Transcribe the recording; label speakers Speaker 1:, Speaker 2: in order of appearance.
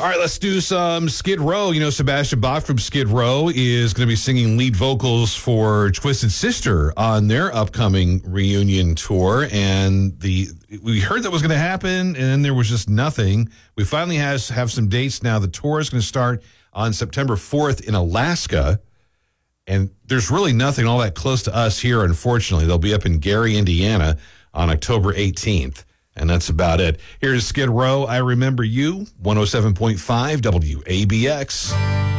Speaker 1: All right, let's do some Skid Row. You know, Sebastian Bach from Skid Row is going to be singing lead vocals for Twisted Sister on their upcoming reunion tour. And we heard that was going to happen, and then there was just nothing. We finally have some dates now. The tour is going to start on September 4th in Alaska. And there's really nothing all that close to us here, unfortunately. They'll be up in Gary, Indiana on October 18th. And that's about it. Here's Skid Row, I Remember You, 107.5 WABX.